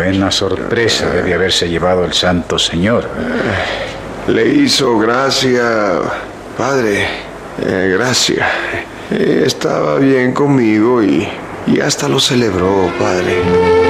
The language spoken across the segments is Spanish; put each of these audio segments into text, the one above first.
Buena sorpresa debe haberse llevado el santo señor. Le hizo gracia, padre. Gracia. Estaba bien conmigo y hasta lo celebró, padre.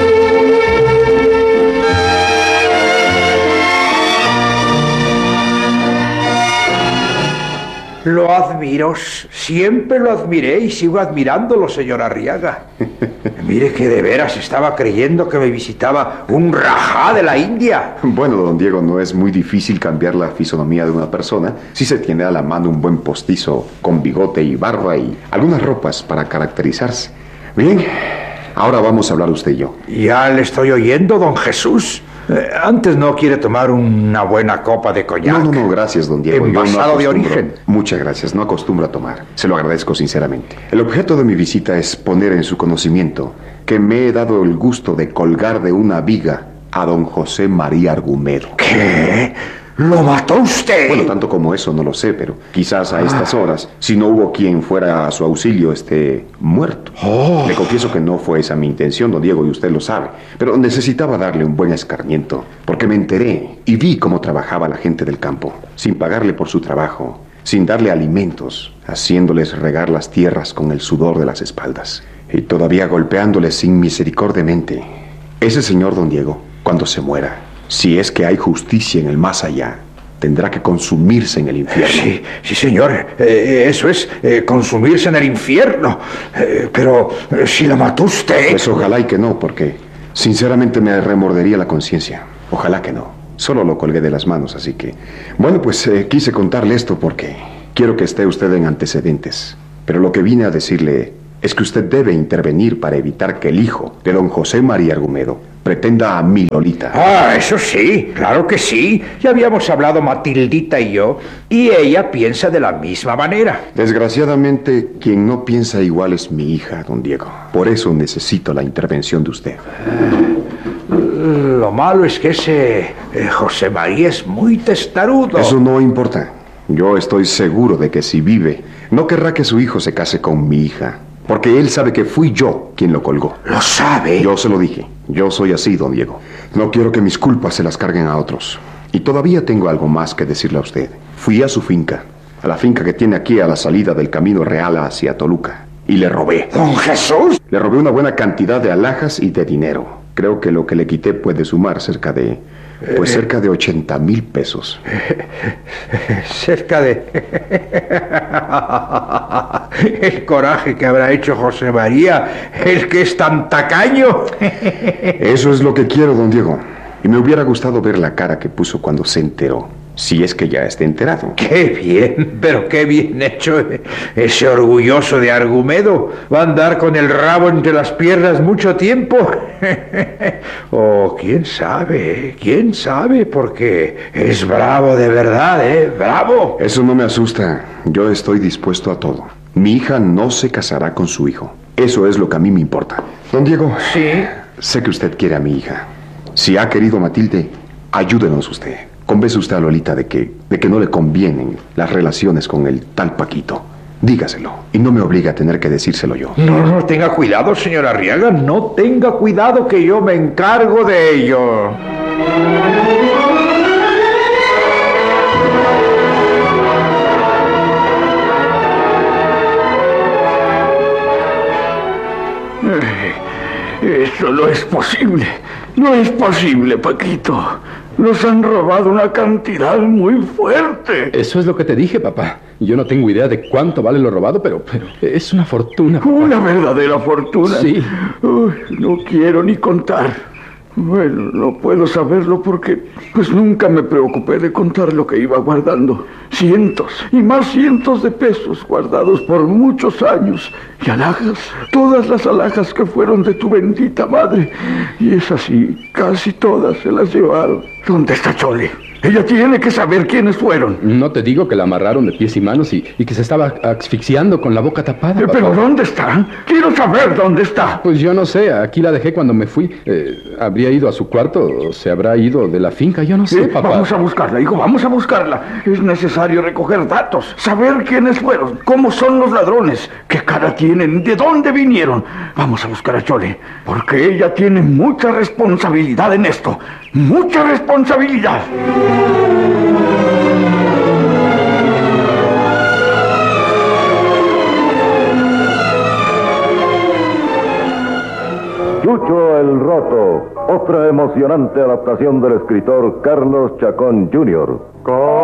Lo admiro, siempre lo admiré y sigo admirándolo, señor Arriaga. Mire que de veras estaba creyendo que me visitaba un rajá de la India. Bueno, don Diego, no es muy difícil cambiar la fisonomía de una persona si se tiene a la mano un buen postizo con bigote y barba y algunas ropas para caracterizarse. Bien, ahora vamos a hablar usted y yo. Ya le estoy oyendo, don Jesús. Antes no quiere tomar una buena copa de coñac. No, gracias, don Diego. Envasado de origen. Muchas gracias, no acostumbro a tomar. Se lo agradezco sinceramente. El objeto de mi visita es poner en su conocimiento que me he dado el gusto de colgar de una viga a don José María Argumedo. ¿Qué? ¿Lo mató usted? Bueno, tanto como eso no lo sé, pero quizás a estas horas, si no hubo quien fuera a su auxilio, esté muerto. Le confieso que no fue esa mi intención, don Diego, y usted lo sabe. Pero necesitaba darle un buen escarmiento, porque me enteré y vi cómo trabajaba la gente del campo, sin pagarle por su trabajo, sin darle alimentos, haciéndoles regar las tierras con el sudor de las espaldas, y todavía golpeándoles sin misericordiamente. Ese señor, don Diego, cuando se muera, si es que hay justicia en el más allá, tendrá que consumirse en el infierno. Sí, señor. Eso es, consumirse en el infierno. Pero si lo mató usted... Pues ojalá y que no, porque sinceramente me remordería la conciencia. Ojalá que no. Solo lo colgué de las manos, así que... Bueno, pues quise contarle esto porque quiero que esté usted en antecedentes. Pero lo que vine a decirle es que usted debe intervenir para evitar que el hijo de don José María Argumedo pretenda a mi Lolita. Ah, eso sí, claro que sí. Ya habíamos hablado Matildita y yo, y ella piensa de la misma manera. Desgraciadamente, quien no piensa igual es mi hija, don Diego. Por eso necesito la intervención de usted. Lo malo es que ese José María es muy testarudo. Eso no importa. Yo estoy seguro de que si vive, no querrá que su hijo se case con mi hija. Porque él sabe que fui yo quien lo colgó. ¿Lo sabe? Yo se lo dije. Yo soy así, don Diego. No quiero que mis culpas se las carguen a otros. Y todavía tengo algo más que decirle a usted. Fui a su finca, a la finca que tiene aquí a la salida del camino real hacia Toluca. Y le robé. ¿Don Jesús? Le robé una buena cantidad de alhajas y de dinero. Creo que lo que le quité puede sumar cerca de 80,000 pesos. Cerca de... El coraje que habrá hecho José María, el que es tan tacaño. Eso es lo que quiero, don Diego. Y me hubiera gustado ver la cara que puso cuando se enteró. Si es que ya esté enterado. ¡Qué bien! Pero qué bien hecho ese orgulloso de Argumedo. Va a andar con el rabo entre las piernas mucho tiempo. Quién sabe, porque es bravo de verdad, ¡bravo! Eso no me asusta. Yo estoy dispuesto a todo. Mi hija no se casará con su hijo. Eso es lo que a mí me importa. Don Diego. Sí. Sé que usted quiere a mi hija. Si ha querido Matilde, ayúdenos usted. Convence usted a Lolita de que no le convienen las relaciones con el tal Paquito. Dígaselo y no me obligue a tener que decírselo yo. No, tenga cuidado, señor Arriaga. No tenga cuidado, que yo me encargo de ello. Eso no es posible. No es posible, Paquito. Nos han robado una cantidad muy fuerte. Eso es lo que te dije, papá. Yo no tengo idea de cuánto vale lo robado, pero es una fortuna, papá. ¿Una verdadera fortuna? Sí. No quiero ni contar. Bueno, no puedo saberlo porque pues nunca me preocupé de contar lo que iba guardando. Cientos y más cientos de pesos guardados por muchos años. Y alhajas, todas las alhajas que fueron de tu bendita madre. Y es así, casi todas se las llevaron. ¿Dónde está Chole? Ella tiene que saber quiénes fueron. No te digo que la amarraron de pies y manos y que se estaba asfixiando con la boca tapada, papá. ¿Pero dónde está? Quiero saber dónde está. Pues yo no sé, aquí la dejé cuando me fui. ¿Habría ido a su cuarto o se habrá ido de la finca? Yo no sé, papá. Vamos a buscarla, hijo, vamos a buscarla. Es necesario recoger datos, saber quiénes fueron, cómo son los ladrones, qué cara tienen, de dónde vinieron. Vamos a buscar a Chole, porque ella tiene mucha responsabilidad en esto. ¡Mucha responsabilidad! Chucho el Roto, otra emocionante adaptación del escritor Carlos Chacón Jr.